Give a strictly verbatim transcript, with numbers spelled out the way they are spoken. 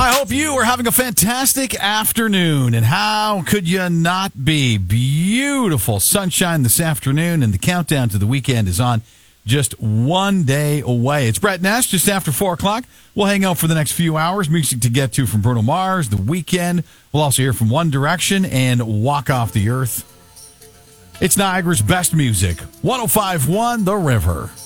I hope you are having a fantastic afternoon, and how could you not be? Beautiful sunshine this afternoon, and the countdown to the weekend is on, just one day away. It's Brett Ness, just after four o'clock. We'll hang out for the next few hours. Music to get to from Bruno Mars, The Weeknd. We'll also hear from One Direction and Walk Off the Earth. It's Niagara's best music, one oh five point one The River.